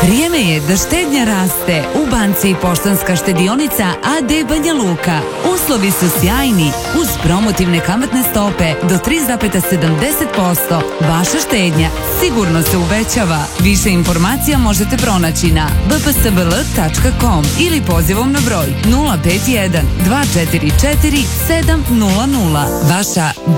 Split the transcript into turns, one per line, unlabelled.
Vrijeme je da štednja raste u banci Poštanska štedionica AD Banja Luka. Uslovi su sjajni uz promotivne kamatne stope do 3,70%. Vaša štednja sigurno se uvećava. Više informacija možete pronaći na bpsbl.com ili pozivom na broj 051 244 700. Vaša